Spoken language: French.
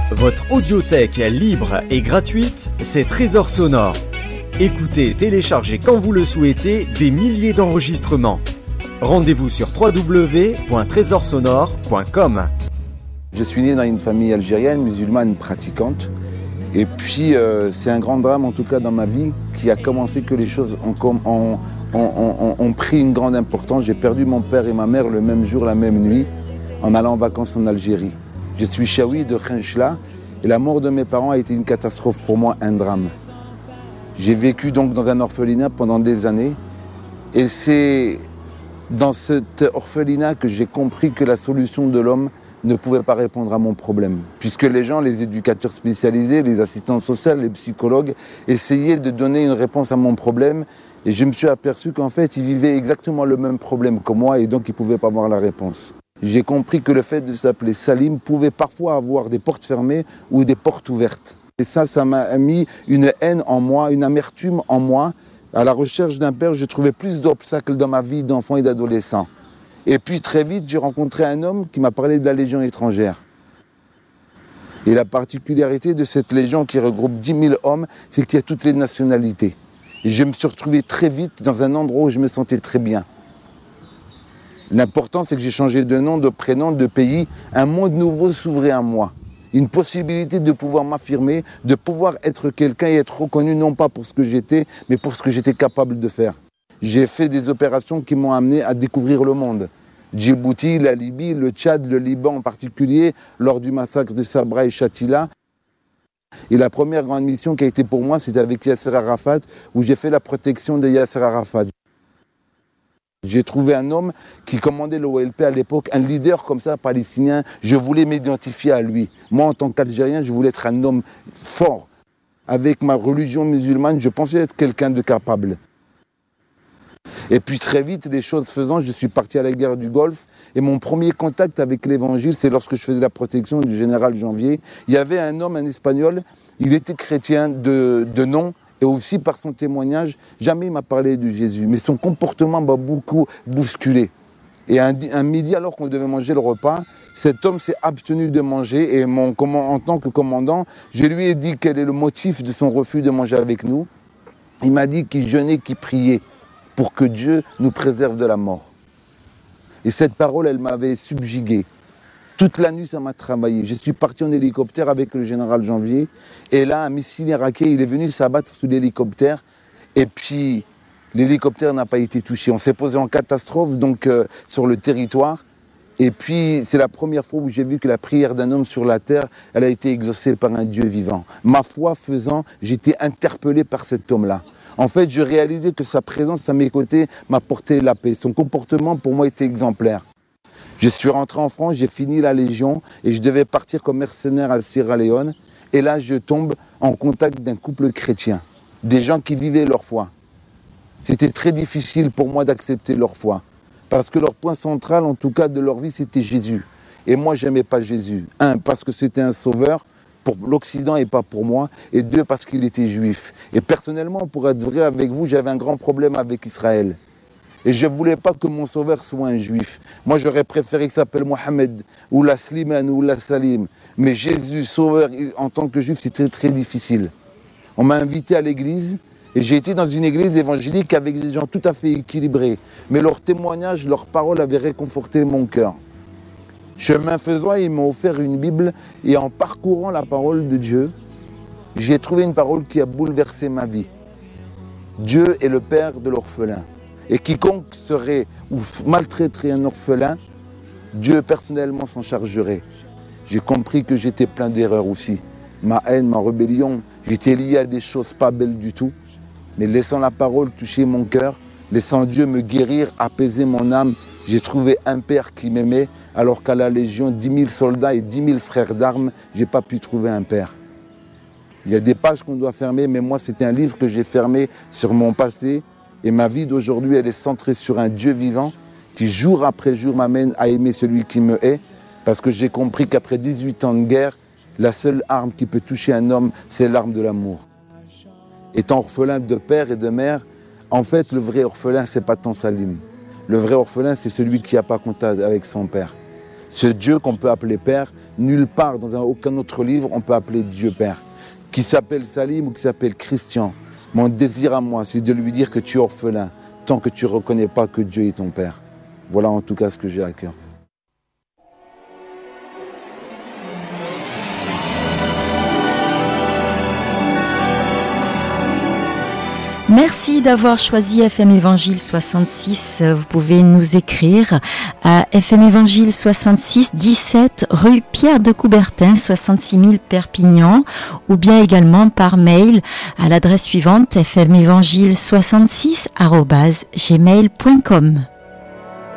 Votre audiothèque libre et gratuite, c'est Trésor Sonore. Écoutez, téléchargez quand vous le souhaitez des milliers d'enregistrements. Rendez-vous sur www.trésorsonore.com. Je suis né dans une famille algérienne, musulmane, pratiquante. Et puis, c'est un grand drame, en tout cas dans ma vie, qui a commencé que les choses ont pris une grande importance. J'ai perdu mon père et ma mère le même jour, la même nuit, en allant en vacances en Algérie. Je suis chaoui de Khenchla et la mort de mes parents a été une catastrophe pour moi, un drame. J'ai vécu donc dans un orphelinat pendant des années et c'est dans cet orphelinat que j'ai compris que la solution de l'homme ne pouvait pas répondre à mon problème. Puisque les gens, les éducateurs spécialisés, les assistants sociaux, les psychologues, essayaient de donner une réponse à mon problème. Et je me suis aperçu qu'en fait, ils vivaient exactement le même problème que moi et donc ils ne pouvaient pas avoir la réponse. J'ai compris que le fait de s'appeler Salim pouvait parfois avoir des portes fermées ou des portes ouvertes. Et ça m'a mis une haine en moi, une amertume en moi. À la recherche d'un père, je trouvais plus d'obstacles dans ma vie d'enfant et d'adolescent. Et puis très vite, j'ai rencontré un homme qui m'a parlé de la Légion étrangère. Et la particularité de cette Légion qui regroupe 10 000 hommes, c'est qu'il y a toutes les nationalités. Et je me suis retrouvé très vite dans un endroit où je me sentais très bien. L'important, c'est que j'ai changé de nom, de prénom, de pays. Un monde nouveau s'ouvrait à moi. Une possibilité de pouvoir m'affirmer, de pouvoir être quelqu'un et être reconnu non pas pour ce que j'étais, mais pour ce que j'étais capable de faire. J'ai fait des opérations qui m'ont amené à découvrir le monde. Djibouti, la Libye, le Tchad, le Liban en particulier, lors du massacre de Sabra et Shatila. Et la première grande mission qui a été pour moi, c'était avec Yasser Arafat, où j'ai fait la protection de Yasser Arafat. J'ai trouvé un homme qui commandait l'OLP à l'époque, un leader comme ça, palestinien. Je voulais m'identifier à lui. Moi, en tant qu'Algérien, je voulais être un homme fort. Avec ma religion musulmane, je pensais être quelqu'un de capable. Et puis très vite, les choses faisant, je suis parti à la guerre du Golfe. Et mon premier contact avec l'évangile, c'est lorsque je faisais la protection du général Janvier. Il y avait un homme, un Espagnol, il était chrétien de nom. Et aussi par son témoignage, jamais il m'a parlé de Jésus. Mais son comportement m'a beaucoup bousculé. Et un midi, alors qu'on devait manger le repas, cet homme s'est abstenu de manger. Et en tant que commandant, je lui ai dit quel est le motif de son refus de manger avec nous. Il m'a dit qu'il jeûnait, qu'il priait pour que Dieu nous préserve de la mort. Et cette parole, elle m'avait subjugué. Toute la nuit, ça m'a travaillé. Je suis parti en hélicoptère avec le général Janvier. Et là, un missile iraquien, il est venu s'abattre sous l'hélicoptère. Et puis, l'hélicoptère n'a pas été touché. On s'est posé en catastrophe, donc, sur le territoire. Et puis, c'est la première fois où j'ai vu que la prière d'un homme sur la terre, elle a été exaucée par un Dieu vivant. Ma foi faisant, j'étais interpellé par cet homme-là. En fait, je réalisais que sa présence à mes côtés m'apportait la paix. Son comportement, pour moi, était exemplaire. Je suis rentré en France, j'ai fini la Légion et je devais partir comme mercenaire à Sierra Leone. Et là, je tombe en contact d'un couple chrétien, des gens qui vivaient leur foi. C'était très difficile pour moi d'accepter leur foi, parce que leur point central, en tout cas de leur vie, c'était Jésus. Et moi, je n'aimais pas Jésus. Un, parce que c'était un sauveur pour l'Occident et pas pour moi. Et deux, parce qu'il était juif. Et personnellement, pour être vrai avec vous, j'avais un grand problème avec Israël. Et je ne voulais pas que mon sauveur soit un juif. Moi, j'aurais préféré qu'il s'appelle Mohamed, ou la Slimane, ou la Salim. Mais Jésus, sauveur, en tant que juif, c'était très difficile. On m'a invité à l'église, et j'ai été dans une église évangélique avec des gens tout à fait équilibrés. Mais leurs témoignages, leurs paroles avaient réconforté mon cœur. Chemin faisant, ils m'ont offert une Bible, et en parcourant la parole de Dieu, j'ai trouvé une parole qui a bouleversé ma vie. Dieu est le père de l'orphelin. Et quiconque serait ou maltraiterait un orphelin, Dieu personnellement s'en chargerait. J'ai compris que j'étais plein d'erreurs aussi. Ma haine, ma rébellion, j'étais lié à des choses pas belles du tout. Mais laissant la parole toucher mon cœur, laissant Dieu me guérir, apaiser mon âme, j'ai trouvé un père qui m'aimait, alors qu'à la Légion, 10 000 soldats et 10 000 frères d'armes, je n'ai pas pu trouver un père. Il y a des pages qu'on doit fermer, mais moi, c'est un livre que j'ai fermé sur mon passé. Et ma vie d'aujourd'hui, elle est centrée sur un Dieu vivant qui, jour après jour, m'amène à aimer celui qui me hait. Parce que j'ai compris qu'après 18 ans de guerre, la seule arme qui peut toucher un homme, c'est l'arme de l'amour. Étant orphelin de père et de mère, en fait, le vrai orphelin, c'est pas tant Salim. Le vrai orphelin, c'est celui qui n'a pas contact avec son père. Ce Dieu qu'on peut appeler Père, nulle part dans aucun autre livre on peut appeler Dieu Père. Qui s'appelle Salim ou qui s'appelle Christian, mon désir à moi, c'est de lui dire que tu es orphelin, tant que tu ne reconnais pas que Dieu est ton Père. Voilà en tout cas ce que j'ai à cœur. Merci d'avoir choisi FM Évangile 66. Vous pouvez nous écrire à FM Évangile 66, 17 rue Pierre de Coubertin, 66 000 Perpignan, ou bien également par mail à l'adresse suivante fmévangile66@gmail.com.